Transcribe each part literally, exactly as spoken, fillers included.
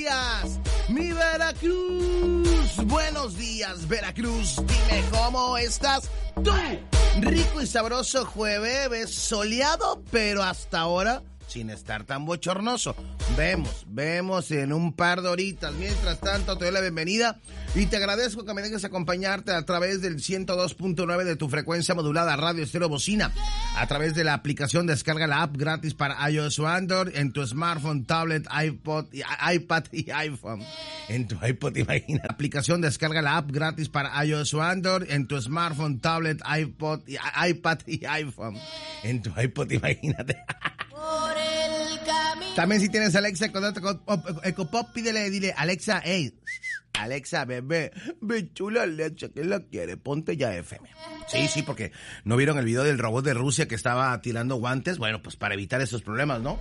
días, mi Veracruz. Buenos días, Veracruz. Dime cómo estás tú. Rico y sabroso jueves, soleado, pero hasta ahora sin estar tan bochornoso. Vemos, vemos en un par de horitas. Mientras tanto, te doy la bienvenida y te agradezco que me dejes acompañarte a través del ciento dos punto nueve de tu frecuencia modulada Radio Estéreo Bocina, a través de la aplicación. Descarga la app gratis para iOS o Android en tu smartphone, tablet, iPod, iPad y iPhone. En tu iPod, imagina. Aplicación, descarga la app gratis para iOS o Android en tu smartphone, tablet, iPod, iPad y iPhone. En tu iPod, imagínate. También si tienes Alexa, con Ecopop, pídele, dile, Alexa, hey, Alexa, bebé, ve chula Alexa, ¿quién la quiere? Ponte ya F M. Sí, sí, porque ¿no vieron el video del robot de Rusia que estaba tirando guantes? Bueno, pues para evitar esos problemas, ¿no?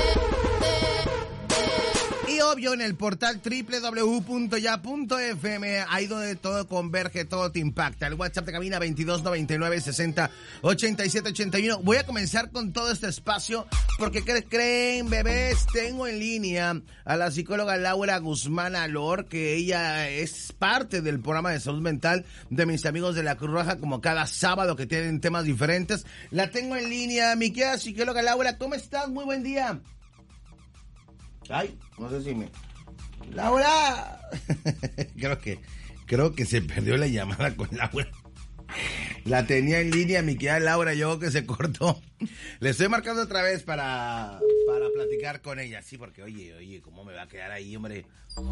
Y obvio en el portal doble u doble u doble u punto ya punto f m, ahí donde todo converge, todo te impacta. El WhatsApp de cabina veintidós noventa y nueve sesenta ochenta y siete ochenta y uno. Voy a comenzar con todo este espacio porque ¿qué creen, bebés? Tengo en línea a la psicóloga Laura Guzmán Alor, que ella es parte del programa de salud mental de mis amigos de la Cruz Roja, como cada sábado, que tienen temas diferentes. La tengo en línea, mi querida psicóloga Laura, ¿cómo estás? Muy buen día. Ay, no sé si me... ¡Laura! creo que creo que se perdió la llamada con Laura. La tenía en línea, mi querida Laura, yo que se cortó. Le estoy marcando otra vez para, para platicar con ella. Sí, porque oye, oye, ¿cómo me va a quedar ahí, hombre?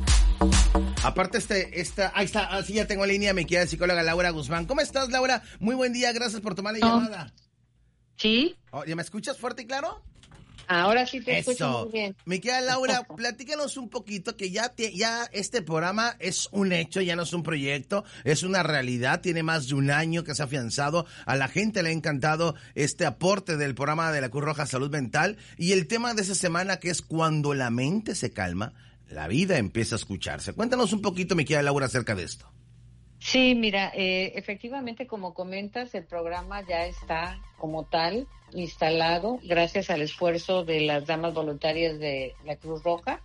Aparte este, esta... Ahí está, así ya tengo en línea mi querida psicóloga Laura Guzmán. ¿Cómo estás, Laura? Muy buen día, gracias por tomar la no. llamada. ¿Sí? Oh, ¿ya me escuchas fuerte y claro? Ahora sí te Eso. escucho muy bien. Mi querida Laura, platícanos un poquito que ya, te, ya este programa es un hecho, ya no es un proyecto, es una realidad, tiene más de un año que se ha afianzado, a la gente le ha encantado este aporte del programa de la Cruz Roja Salud Mental y el tema de esa semana que es cuando la mente se calma, la vida empieza a escucharse. Cuéntanos un poquito, mi querida Laura, acerca de esto. Sí, mira, eh, efectivamente, como comentas, el programa ya está como tal instalado gracias al esfuerzo de las damas voluntarias de la Cruz Roja.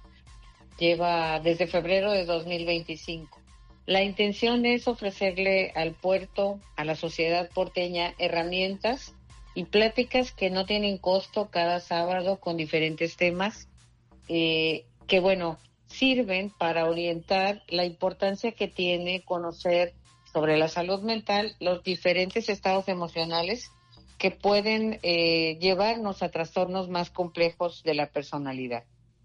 Lleva desde febrero de dos mil veinticinco. La intención es ofrecerle al puerto, a la sociedad porteña, herramientas y pláticas que no tienen costo cada sábado con diferentes temas eh, que, bueno, sirven para orientar la importancia que tiene conocer sobre la salud mental, los diferentes estados emocionales que pueden eh, llevarnos a trastornos más complejos de la personalidad.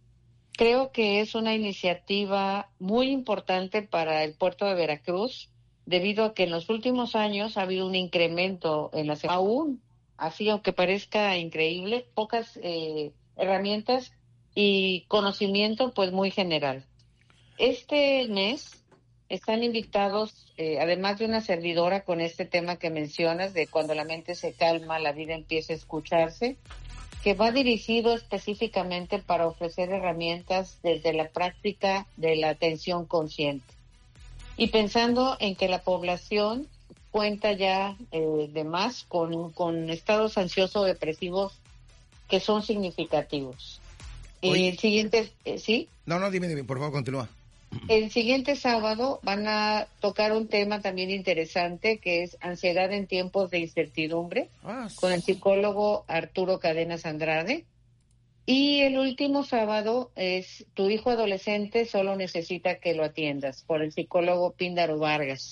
Creo que es una iniciativa muy importante para el puerto de Veracruz, debido a que en los últimos años ha habido un incremento en las... Aún, así aunque parezca increíble, pocas eh, herramientas y conocimiento pues muy general. Este mes están invitados, eh, además de una servidora con este tema que mencionas, de cuando la mente se calma, la vida empieza a escucharse, que va dirigido específicamente para ofrecer herramientas desde la práctica de la atención consciente. Y pensando en que la población cuenta ya eh, de más con, con estados ansiosos depresivos que son significativos. Oye, el siguiente, eh, ¿sí? No, no, dime, dime, por favor, continúa. El siguiente sábado van a tocar un tema también interesante que es ansiedad en tiempos de incertidumbre, Ah, con el psicólogo Arturo Cadenas Andrade. Y el último sábado es tu hijo adolescente solo necesita que lo atiendas, por el psicólogo Píndaro Vargas.